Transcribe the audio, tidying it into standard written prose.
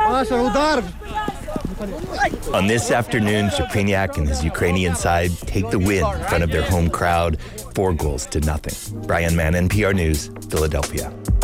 On this afternoon, Szczepieniak and his Ukrainian side take the win in front of their home crowd, 4-0. Brian Mann, NPR News, Philadelphia.